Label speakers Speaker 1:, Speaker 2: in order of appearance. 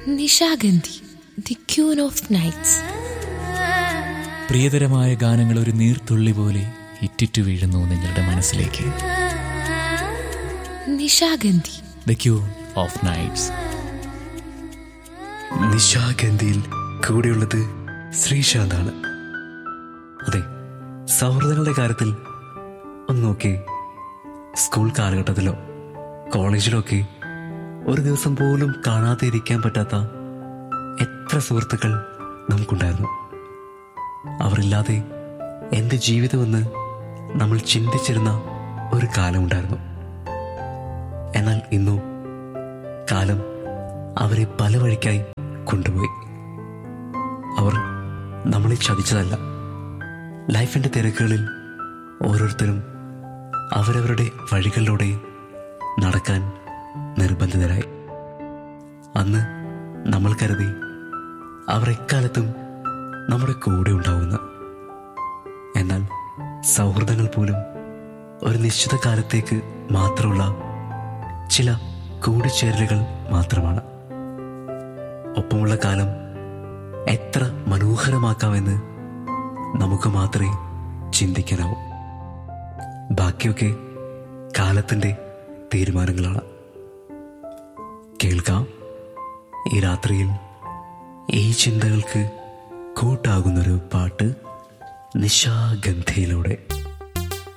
Speaker 1: Nishagandhi, the queen of nights.
Speaker 2: പ്രിയതരമായ ഗാനങ്ങൾ ഒരു നീർത്തുള്ളി പോലെ ഇറ്റിറ്റു വീഴുന്നു നിങ്ങളുടെ മനസ്സിലേക്ക്.
Speaker 1: Nishagandhi,
Speaker 2: the queen of nights.
Speaker 3: നിശാഗന്ധിയിൽ കൂടെയുള്ളത് ശ്രീശാന്താണ്. അതെ, സൗഹൃദങ്ങളുടെ കാര്യത്തിൽ ഒന്ന് നോക്കി. സ്കൂൾ കാലഘട്ടത്തിലോ കോളേജിലോ ഒക്കെ ഒരു ദിവസം പോലും കാണാതെ ഇരിക്കാൻ പറ്റാത്ത എത്ര സുഹൃത്തുക്കൾ നമുക്കുണ്ടായിരുന്നു. അവരില്ലാതെ എൻ്റെ ജീവിതമെന്ന് നമ്മൾ ചിന്തിച്ചിരുന്ന ഒരു കാലമുണ്ടായിരുന്നു. എന്നാൽ ഇന്നു കാലം അവരെ പല വഴിക്കായി കൊണ്ടുപോയി. അവർ നമ്മളെ ചതിച്ചതല്ല. ലൈഫിൻ്റെ തിരക്കുകളിൽ ഓരോരുത്തരും അവരവരുടെ വഴികളിലൂടെ നടക്കാൻ നിർബന്ധിതരായി. അന്ന് നമ്മൾ കരുതി അവർ എക്കാലത്തും നമ്മുടെ കൂടെ ഉണ്ടാവുമെന്ന്. എന്നാൽ സൗഹൃദങ്ങൾ പോലും ഒരു നിശ്ചിത കാലത്തേക്ക് മാത്രമുള്ള ചില കൂടിച്ചേരലുകൾ മാത്രമാണ്. ഒപ്പമുള്ള കാലം എത്ര മനോഹരമാക്കാമെന്ന് നമുക്ക് മാത്രമേ ചിന്തിക്കാനാവൂ. ബാക്കിയൊക്കെ കാലത്തിൻ്റെ തീരുമാനങ്ങളാണ്. കേൾക്കാം ഈ രാത്രിയിൽ ഈ ചിന്തകൾക്ക് കൂട്ടാകുന്നൊരു പാട്ട് നിശാഗന്ധിയിലൂടെ.